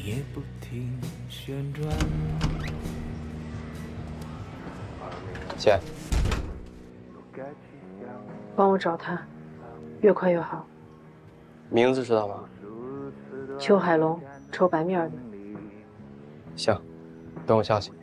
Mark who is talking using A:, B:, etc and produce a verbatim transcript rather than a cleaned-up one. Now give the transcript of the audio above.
A: 姐，
B: 帮我找他，越快越好。
A: 名字知道吗？
B: 邱海龙，抽白面的。
A: 行，等我消息。